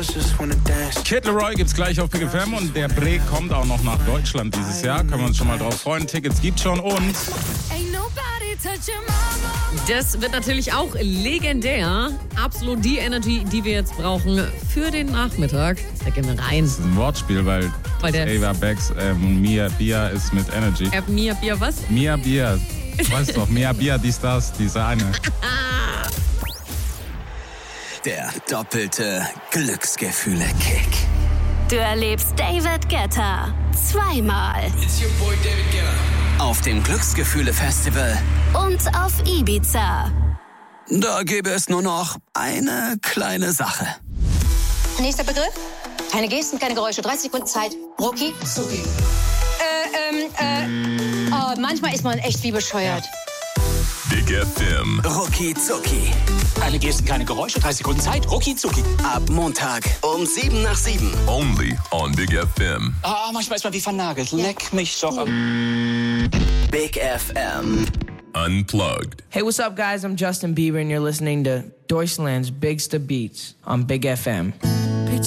Kid Laroi gibt's gleich auf Big FM und der Bre kommt auch noch nach Deutschland dieses Jahr. Können wir uns schon mal drauf freuen. Tickets gibt's schon und... Das wird natürlich auch legendär. Absolut die Energy, die wir jetzt brauchen für den Nachmittag. Da gehen wir rein. Das ist ein Wortspiel, weil Ava Bex Mia Bia ist mit Energy. Mia Bia was? Mia Bia. Weißt doch, Mia Bia, diese eine. Der doppelte Glücksgefühle-Kick. Du erlebst David Guetta zweimal. It's your boy David Guetta. Auf dem Glücksgefühle-Festival. Und auf Ibiza. Da gäbe es nur noch eine kleine Sache. Nächster Begriff. Keine Gesten, keine Geräusche. 30 Sekunden Zeit. Rucki zucki. Manchmal ist man echt wie bescheuert. Big FM. Rucki zucki. Keine Gesten, keine Geräusche, 30 Sekunden Zeit. Rucki zucki. Ab Montag um 7 nach 7. Only on Big FM. Manchmal ist man wie vernagelt. Leck mich doch am... Big FM. Unplugged. Hey, what's up, guys? I'm Justin Bieber, and you're listening to Deutschland's Bigsta Beats on Big FM.